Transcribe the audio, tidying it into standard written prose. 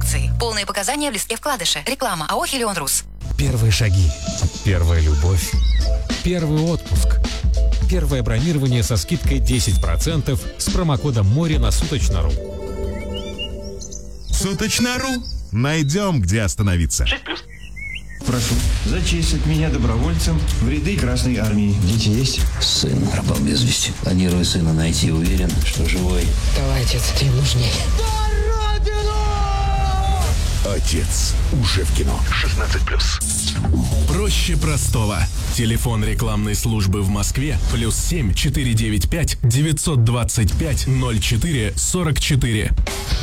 акции. Полные показания в листке вкладыша. Реклама АО «Хелион Рус». Первые шаги. Первая любовь. Первый отпуск. Первое бронирование со скидкой 10% с промокодом «Море» на Суточно.ру. Суточно.ру. Найдем, где остановиться. 6+. Прошу зачислить меня добровольцем в ряды Красной Армии. Дети есть? Сын пропал без вести. Планирую сына найти, уверен, что живой. Давай, отец, ты нужней. Отец уже в кино. 16+. Проще простого. Телефон рекламной службы в Москве +7 495 925 04 44.